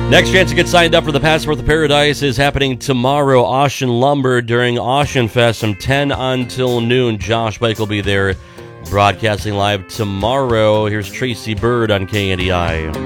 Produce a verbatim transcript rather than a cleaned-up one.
Next chance to get signed up for the Passport to Paradise is happening tomorrow. Ocean Lumber during Ocean Fest from ten until noon. Josh Bike will be there broadcasting live tomorrow. Here's Tracy Bird on K N D I.